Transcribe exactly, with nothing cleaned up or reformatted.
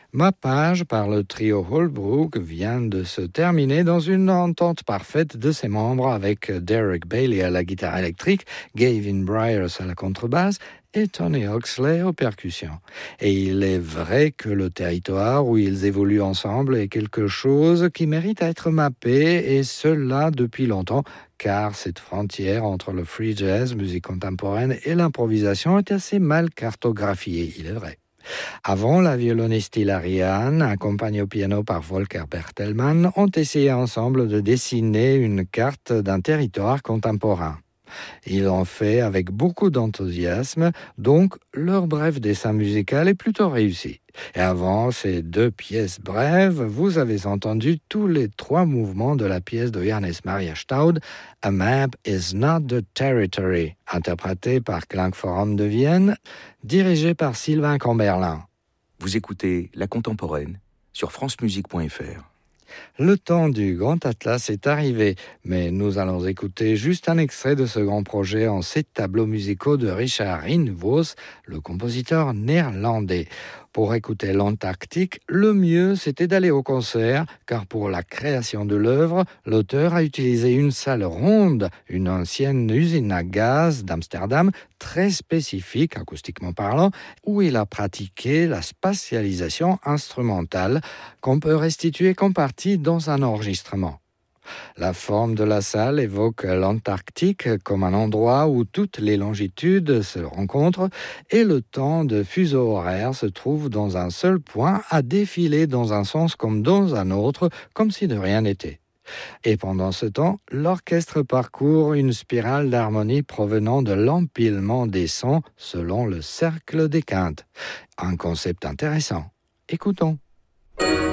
Mappage par le trio Holbrook vient de se terminer dans une entente parfaite de ses membres avec Derek Bailey à la guitare électrique, Gavin Bryars à la contrebasse et Tony Oxley aux percussions. Et il est vrai que le territoire où ils évoluent ensemble est quelque chose qui mérite à être mappé, et cela depuis longtemps, car cette frontière entre le free jazz, musique contemporaine, et l'improvisation est assez mal cartographiée, il est vrai. Avant, la violoniste Hilary Hahn, accompagnée au piano par Volker Bertelmann, ont essayé ensemble de dessiner une carte d'un territoire contemporain. Ils l'ont fait avec beaucoup d'enthousiasme, donc leur bref dessin musical est plutôt réussi. Et avant ces deux pièces brèves, vous avez entendu tous les trois mouvements de la pièce de Johannes Maria Staud, A Map is not the Territory, interprétée par Klangforum de Vienne, dirigée par Sylvain Camberlin. Vous écoutez La Contemporaine sur francemusique point f r. Le temps du Grand Atlas est arrivé, mais nous allons écouter juste un extrait de ce grand projet en sept tableaux musicaux de Richard Rijnvoos, le compositeur néerlandais. Pour écouter l'Antarctique, le mieux c'était d'aller au concert, car pour la création de l'œuvre, l'auteur a utilisé une salle ronde, une ancienne usine à gaz d'Amsterdam, très spécifique, acoustiquement parlant, où il a pratiqué la spatialisation instrumentale, qu'on peut restituer qu'en partie dans un enregistrement. La forme de la salle évoque l'Antarctique comme un endroit où toutes les longitudes se rencontrent et le temps de fuseau horaire se trouve dans un seul point à défiler dans un sens comme dans un autre, comme si de rien n'était. Et pendant ce temps, l'orchestre parcourt une spirale d'harmonie provenant de l'empilement des sons selon le cercle des quintes. Un concept intéressant. Écoutons.